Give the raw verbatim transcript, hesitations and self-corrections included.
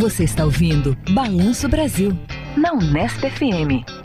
Você está ouvindo Balanço Brasil, na Unesp F M.